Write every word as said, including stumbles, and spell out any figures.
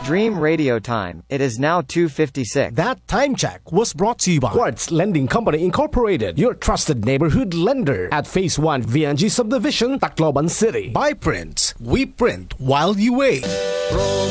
Dream Radio Time. It is now two fifty-six. That time check was brought to you by Quartz Lending Company Incorporated, your trusted neighborhood lender at Phase one V N G Subdivision, Tacloban City. By Prince, we print while you wait.